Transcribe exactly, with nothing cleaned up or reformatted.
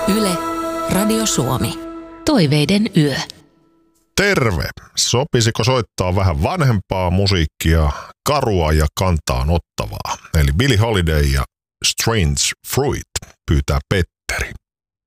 Yle, Radio Suomi. Toiveiden yö. Terve! Sopisiko soittaa vähän vanhempaa musiikkia, karua ja kantaan ottavaa? Eli Billie Holiday ja Strange Fruit pyytää Peter.